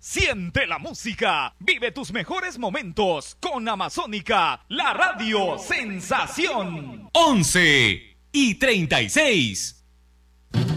Siente la música, vive tus mejores momentos con Amazónica, la radio sensación. 11:36.